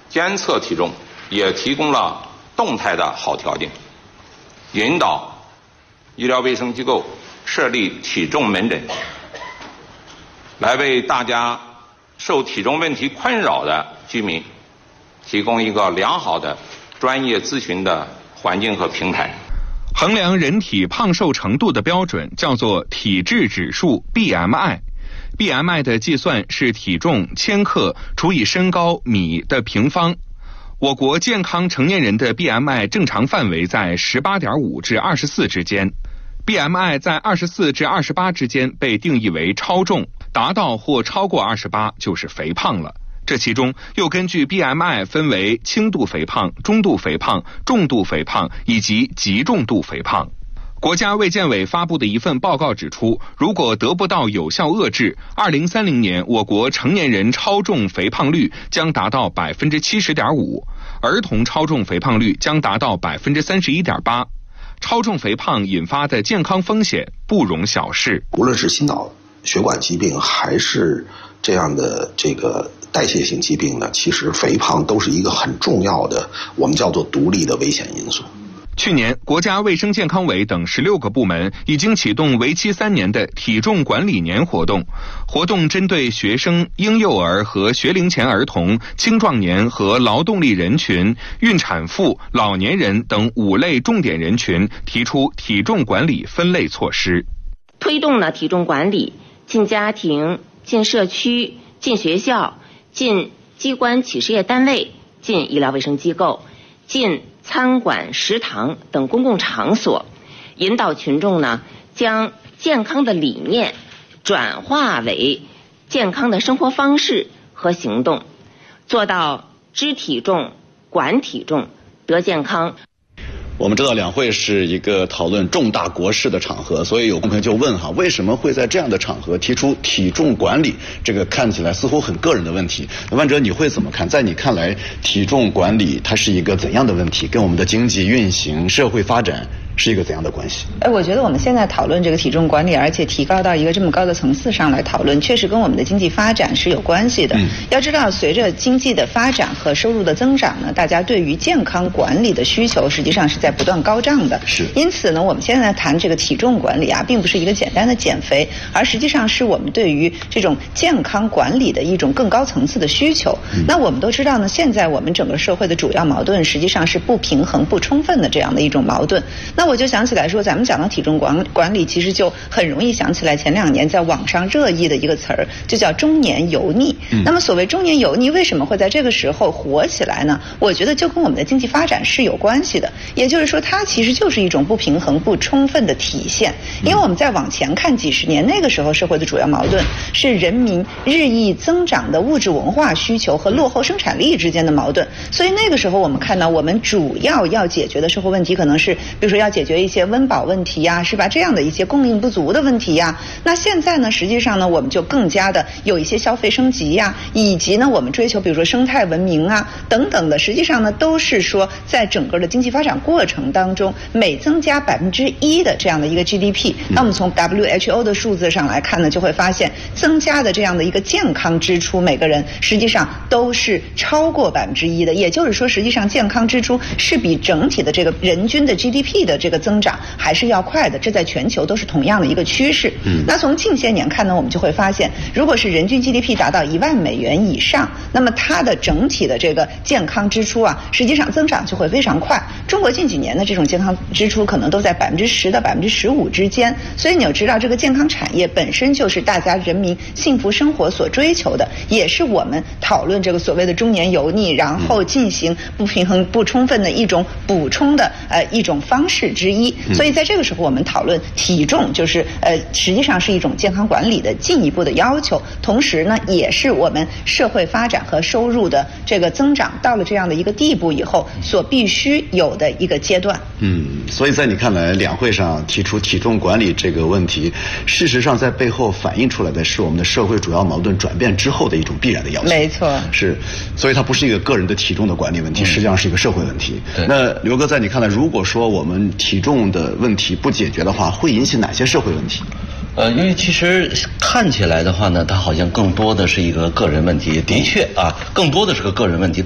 监测体重，也提供了动态的好条件，引导医疗卫生机构设立体重门诊，来为大家受体重问题困扰的居民提供一个良好的专业咨询的环境和平台。 衡量人体胖瘦程度的标准叫做体质指数 BMI。BMI 的计算是体重千克除以身高米的平方。我国健康成年人的 BMI 正常范围在 18.5 至24之间。BMI 在24至28之间被定义为超重，达到或超过28就是肥胖了。这其中又根据 BMI 分为轻度肥胖、中度肥胖、重度肥胖以及极重度肥胖。国家卫健委发布的一份报告指出，如果得不到有效遏制，2030年我国成年人超重肥胖率将达到 70.5%， 儿童超重肥胖率将达到 31.8%。超重肥胖引发的健康风险不容小视。 无论是心脑血管疾病还是这样的这个代谢性疾病呢，其实肥胖都是一个很重要的，我们叫做独立的危险因素。 去年，国家卫生健康委等16个部门已经启动为期3年的体重管理年活动。活动针对学生、婴幼儿和学龄前儿童、青壮年和劳动力人群、孕产妇、老年人等5类重点人群，提出体重管理分类措施。 推动了体重管理进家庭、进社区、进学校、进机关企事业单位、进医疗卫生机构、进餐馆、食堂等公共场所，引导群众呢将健康的理念转化为健康的生活方式和行动，做到知体重、管体重、得健康。 我们知道两会是一个讨论重大国事的场合，所以有朋友就问哈，为什么会在这样的场合提出体重管理这个看起来似乎很个人的问题？万哲，你会怎么看？在你看来，体重管理它是一个怎样的问题？跟我们的经济运行、社会发展是一个怎样的关系？ 我觉得我们现在讨论这个体重管理，而且提高到一个这么高的层次上来讨论，确实跟我们的经济发展是有关系的。要知道，随着经济的发展和收入的增长呢，大家对于健康管理的需求实际上是在不断高涨的。是。因此呢，我们现在谈这个体重管理啊，并不是一个简单的减肥，而实际上是我们对于这种健康管理的一种更高层次的需求。那我们都知道呢，现在我们整个社会的主要矛盾实际上是不平衡、不充分的这样的一种矛盾。那我就想起来说，咱们讲到体重管理，其实就很容易想起来前2年在网上热议的一个词儿，就叫中年油腻。那么所谓中年油腻为什么会在这个时候火起来呢？我觉得就跟我们的经济发展是有关系的，也就是说它其实就是一种不平衡、不充分的体现。因为我们再往前看几十年，那个时候社会的主要矛盾是人民日益增长的物质文化需求和落后生产力之间的矛盾，所以那个时候我们看到我们主要解决的社会问题可能是，比如说要解决一些温饱问题呀，是吧？这样的一些供应不足的问题呀。那现在呢，实际上呢，我们就更加的有一些消费升级呀，以及呢，我们追求比如说生态文明啊等等的，实际上呢，都是说在整个的经济发展过程当中，每增加1%的这样的一个 GDP， 那我们从 WHO 的数字上来看呢，就会发现增加的这样的一个健康支出，每个人实际上都是超过1%的，也就是说，实际上健康支出是比整体的这个人均的 GDP 的这个增长还是要快的，这在全球都是同样的一个趋势。那从近些年看呢，我们就会发现，如果是人均 GDP 达到1万美元以上，那么它的整体的这个健康支出啊，实际上增长就会非常快。中国近几年的这种健康支出可能都在10%到15%之间，所以你要知道，这个健康产业本身就是大家人民幸福生活所追求的，也是我们讨论这个所谓的中年油腻，然后进行不平衡、不充分的一种补充的一种方式之一。所以在这个时候，我们讨论体重，就是实际上是一种健康管理的进一步的要求，同时呢，也是我们社会发展和收入的这个增长到了这样的一个地步以后所必须有的一个阶段。 所以在你看来，两会上提出体重管理这个问题，事实上在背后反映出来的是我们的社会主要矛盾转变之后的一种必然的要求。 没错， 是，所以它不是一个个人的体重的管理问题，实际上是一个社会问题。那刘哥，在你看来，如果说我们体重的问题不解决的话，会引起哪些社会问题？ 因为其实看起来的话呢，它好像更多的是一个个人问题，的确啊，更多的是个个人问题。